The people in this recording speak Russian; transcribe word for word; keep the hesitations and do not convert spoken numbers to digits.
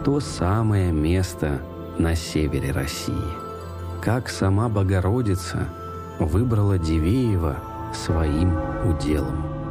то самое место на севере России. Как сама Богородица выбрала Дивеево своим уделом.